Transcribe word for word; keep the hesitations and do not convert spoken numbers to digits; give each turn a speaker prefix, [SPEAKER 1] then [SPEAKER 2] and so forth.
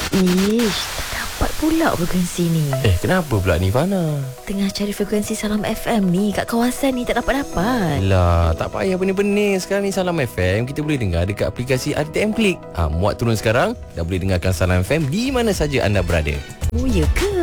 [SPEAKER 1] Ish, tak dapat pula frekuensi ni.
[SPEAKER 2] Eh, kenapa pula ni Fana?
[SPEAKER 1] Tengah cari frekuensi Salam F M ni kat kawasan ni, tak dapat-dapat.
[SPEAKER 2] Lah, tak payah pening-pening. Sekarang ni Salam F M kita boleh dengar dekat aplikasi R T M Click. Ha, muat turun sekarang, dah boleh dengarkan Salam F M di mana saja anda berada.
[SPEAKER 1] Oh, ya ke?